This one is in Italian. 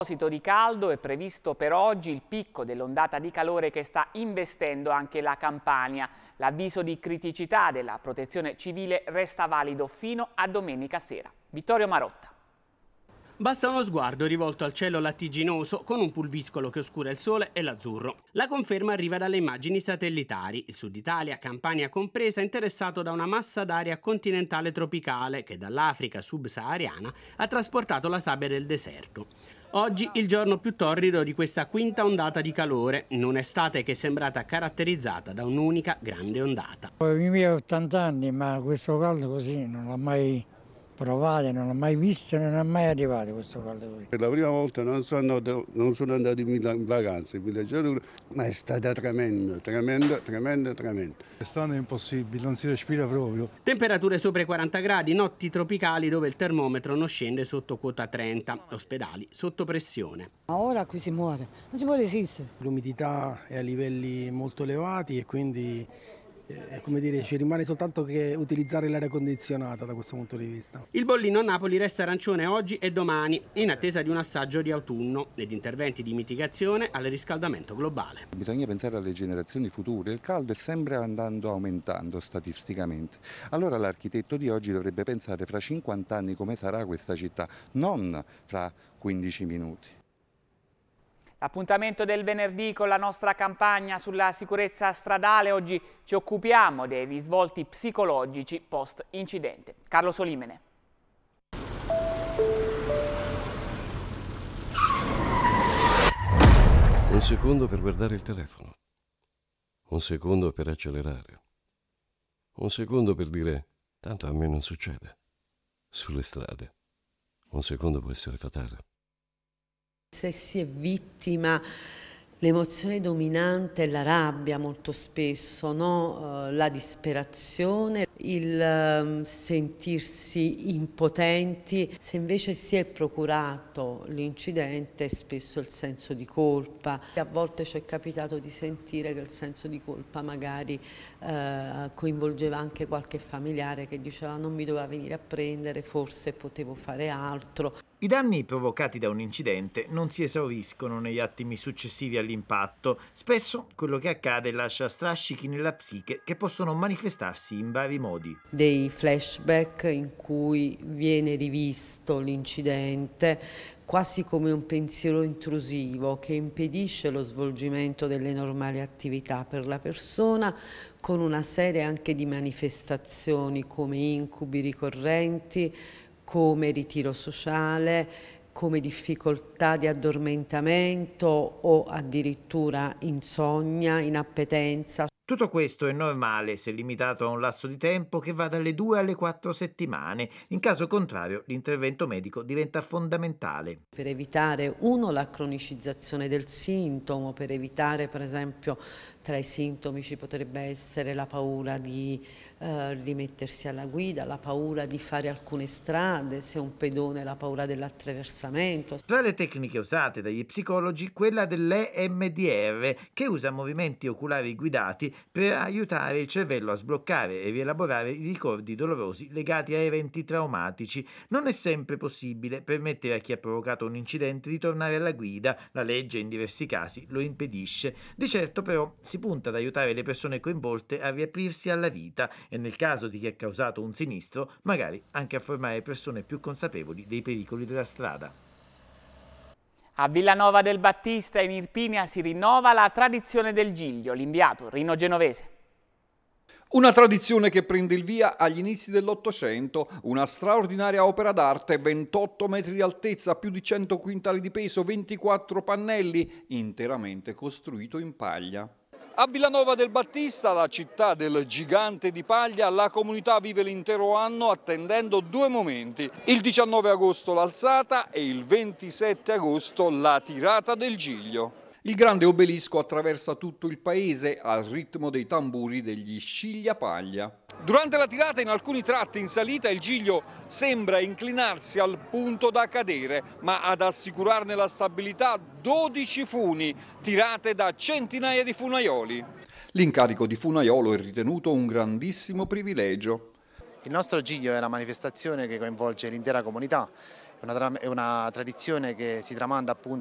A proposito di caldo, è previsto per oggi il picco dell'ondata di calore che sta investendo anche la Campania. L'avviso di criticità della Protezione Civile resta valido fino a domenica sera. Vittorio Marotta. Basta uno sguardo rivolto al cielo lattiginoso con un pulviscolo che oscura il sole e l'azzurro. La conferma arriva dalle immagini satellitari. Il sud Italia, Campania compresa, è interessato da una massa d'aria continentale tropicale che dall'Africa subsahariana ha trasportato la sabbia del deserto. Oggi il giorno più torrido di questa quinta ondata di calore, in un'estate che è sembrata caratterizzata da un'unica grande ondata. Ho i miei 80 anni, ma questo caldo così non l'ho mai provato, non l'ho mai visto, non è mai arrivato questo caldo così. Per la prima volta non sono andato in vacanza, in villeggiatura, ma è stata tremenda. Quest'anno è impossibile, non si respira proprio. Temperature sopra i 40 gradi, notti tropicali dove il termometro non scende sotto quota 30, ospedali sotto pressione. Ma ora qui si muore, non si può resistere. L'umidità è a livelli molto elevati e quindi ci rimane soltanto che utilizzare l'aria condizionata da questo punto di vista. Il bollino a Napoli resta arancione oggi e domani, in attesa di un assaggio di autunno ed interventi di mitigazione al riscaldamento globale. Bisogna pensare alle generazioni future, il caldo è sempre andando aumentando statisticamente. Allora l'architetto di oggi dovrebbe pensare fra 50 anni come sarà questa città, non fra 15 minuti. L'appuntamento del venerdì con la nostra campagna sulla sicurezza stradale. Oggi ci occupiamo dei risvolti psicologici post-incidente. Carlo Solimene. Un secondo per guardare il telefono. Un secondo per accelerare. Un secondo per dire, tanto a me non succede. Sulle strade. Un secondo può essere fatale. Se si è vittima, l'emozione dominante è la rabbia molto spesso, no? La disperazione, il sentirsi impotenti. Se invece si è procurato l'incidente, spesso il senso di colpa. A volte ci è capitato di sentire che il senso di colpa magari coinvolgeva anche qualche familiare che diceva non mi doveva venire a prendere, forse potevo fare altro. I danni provocati da un incidente non si esauriscono negli attimi successivi all'impatto. Spesso quello che accade lascia strascichi nella psiche che possono manifestarsi in vari modi. Dei flashback in cui viene rivisto l'incidente quasi come un pensiero intrusivo che impedisce lo svolgimento delle normali attività per la persona, con una serie anche di manifestazioni come incubi ricorrenti, come ritiro sociale, come difficoltà di addormentamento o addirittura insonnia, inappetenza. Tutto questo è normale se limitato a un lasso di tempo che va dalle 2 alle 4 settimane. In caso contrario, l'intervento medico diventa fondamentale. Per evitare, la cronicizzazione del sintomo, per evitare, per esempio, tra i sintomi ci potrebbe essere la paura di rimettersi alla guida, la paura di fare alcune strade, se un pedone la paura dell'attraversamento. Tra le tecniche usate dagli psicologi, quella dell'EMDR, che usa movimenti oculari guidati per aiutare il cervello a sbloccare e rielaborare i ricordi dolorosi legati a eventi traumatici. Non è sempre possibile permettere a chi ha provocato un incidente di tornare alla guida, la legge in diversi casi lo impedisce. Di certo però si punta ad aiutare le persone coinvolte a riaprirsi alla vita e nel caso di chi ha causato un sinistro, magari anche a formare persone più consapevoli dei pericoli della strada. A Villanova del Battista in Irpinia si rinnova la tradizione del Giglio. L'inviato Rino Genovese. Una tradizione che prende il via agli inizi dell'Ottocento, una straordinaria opera d'arte, 28 metri di altezza, più di 100 quintali di peso, 24 pannelli, interamente costruito in paglia. A Villanova del Battista, la città del gigante di paglia, la comunità vive l'intero anno attendendo due momenti. Il 19 agosto l'alzata e il 27 agosto la tirata del Giglio. Il grande obelisco attraversa tutto il paese al ritmo dei tamburi degli scigliapaglia. Durante la tirata, in alcuni tratti in salita, il Giglio sembra inclinarsi al punto da cadere, ma ad assicurarne la stabilità 12 funi tirate da centinaia di funaioli. L'incarico di funaiolo è ritenuto un grandissimo privilegio. Il nostro Giglio è una manifestazione che coinvolge l'intera comunità è una tradizione che si tramanda appunto